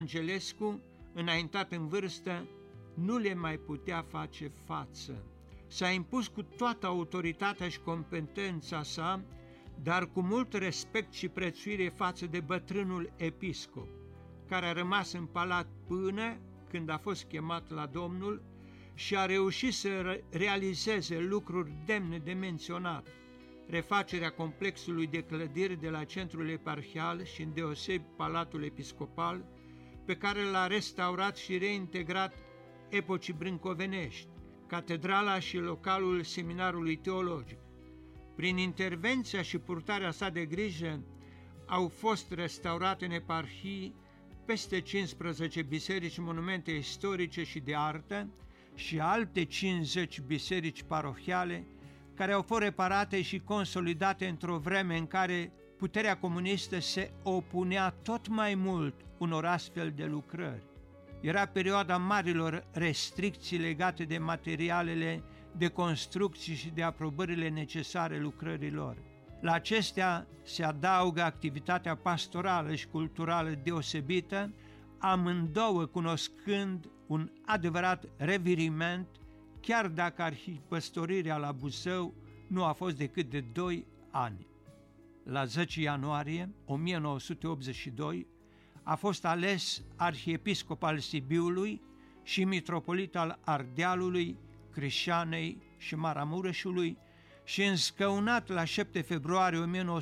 Angelescu, înaintat în vârstă, nu le mai putea face față. S-a impus cu toată autoritatea și competența sa, dar cu mult respect și prețuire față de bătrânul episcop, care a rămas în palat până când a fost chemat la Domnul și a reușit să realizeze lucruri demne de menționat: refacerea complexului de clădiri de la centrul eparhial și îndeosebi palatul episcopal, pe care l-a restaurat și reintegrat epocii brâncovenești, catedrala și localul seminarului teologic. Prin intervenția și purtarea sa de grijă au fost restaurate în eparhii peste 15 biserici, monumente istorice și de artă și alte 50 biserici parohiale, care au fost reparate și consolidate într-o vreme în care puterea comunistă se opunea tot mai mult unor astfel de lucrări. Era perioada marilor restricții legate de materialele de construcții și de aprobările necesare lucrărilor. La acestea se adaugă activitatea pastorală și culturală deosebită, amândouă cunoscând un adevărat reviriment, chiar dacă arhipăstorirea la Buzău nu a fost decât de 2 ani. La 10 ianuarie 1982 a fost ales arhiepiscop al Sibiului și mitropolit al Ardealului, Crișanei și Maramureșului și înscăunat la 7 februarie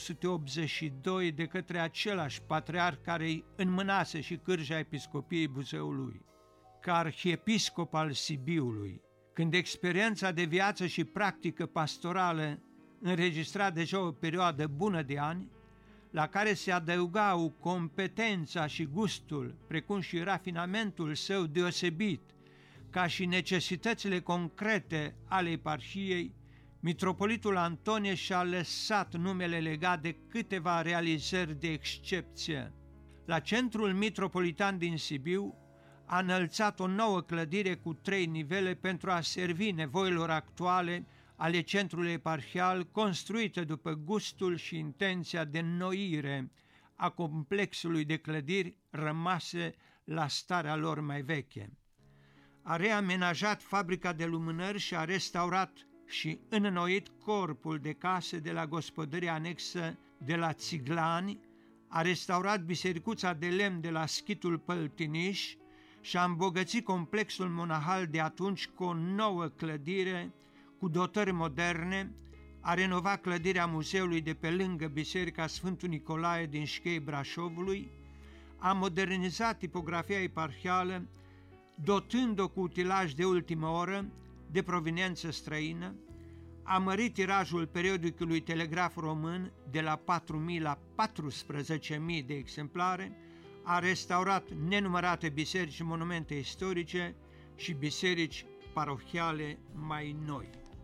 1982 de către același patriarh care îi înmânase și cârja episcopiei Buzăului. Ca arhiepiscop al Sibiului, când experiența de viață și practică pastorală înregistra deja o perioadă bună de ani, la care se adăugau competența și gustul, precum și rafinamentul său deosebit, ca și necesitățile concrete ale eparhiei, mitropolitul Antonie și-a lăsat numele legat de câteva realizări de excepție. La centrul mitropolitan din Sibiu a înălțat o nouă clădire cu 3 nivele pentru a servi nevoilor actuale ale centrului eparhial, construită după gustul și intenția de înnoire a complexului de clădiri rămase la starea lor mai veche. A reamenajat fabrica de lumânări și a restaurat și înnoit corpul de case de la gospodăria anexă de la Țiglani, a restaurat bisericuța de lemn de la Schitul Păltiniș și a îmbogățit complexul monahal de atunci cu o nouă clădire cu dotări moderne, a renovat clădirea muzeului de pe lângă Biserica Sfântul Nicolae din Șchei Brașovului, a modernizat tipografia eparhială, dotând-o cu utilaj de ultimă oră, de proveniență străină, a mărit tirajul periodicului Telegraf Român de la 4.000 la 14.000 de exemplare, a restaurat nenumărate biserici și monumente istorice și biserici parohiale mai noi.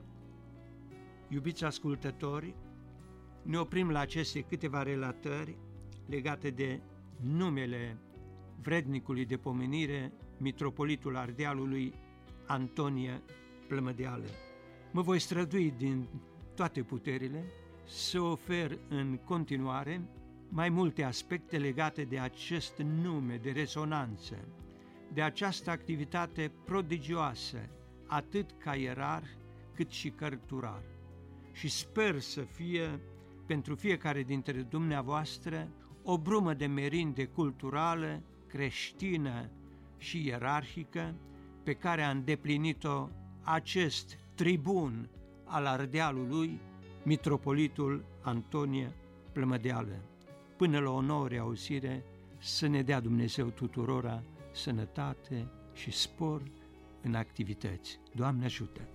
Iubiți ascultători, ne oprim la aceste câteva relatări legate de numele vrednicului de pomenire, mitropolitul Ardealului Antonie Plămădeală. Mă voi strădui din toate puterile să ofer în continuare mai multe aspecte legate de acest nume de rezonanță, de această activitate prodigioasă, atât ca ierarh cât și cărturar. Și sper să fie pentru fiecare dintre dumneavoastră o brumă de merinde culturală, creștină și ierarhică pe care a îndeplinit-o acest tribun al Ardealului, mitropolitul Antonie Plămădeală. Până la o nouă reauzire, să ne dea Dumnezeu tuturora sănătate și spor în activități. Doamne ajută!